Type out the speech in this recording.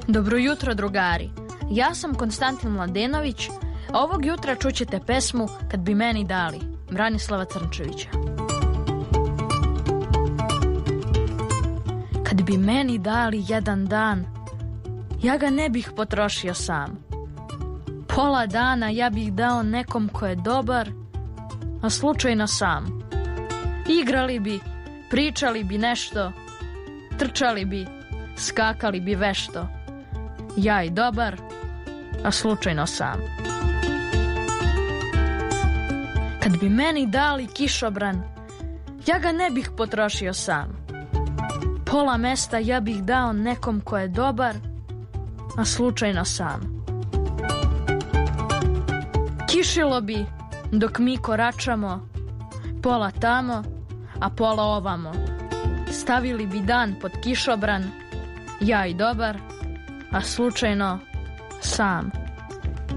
Dobro jutro, drugari. Ja sam Konstantin Mladenović, a ovog jutra čućete pesmu Kad bi meni dali, Branislava Crnčevića. Kad bi meni dali jedan dan, ja ga ne bih potrošio sam. Pola dana ja bih dao nekom ko je dobar, a slučajno sam. Igrali bi, pričali bi nešto, trčali bi, skakali bi vešto. Ja i dobar, a slučajno sam. Kad bi meni dali kišobran, ja ga ne bih potrošio sam. Pola mesta ja bih dao nekom ko je dobar, a slučajno sam. Kišilo bi dok mi koračamo, pola tamo, a pola ovamo. Stavili bi dan pod kišobran, ja i dobar, a slučajno sam.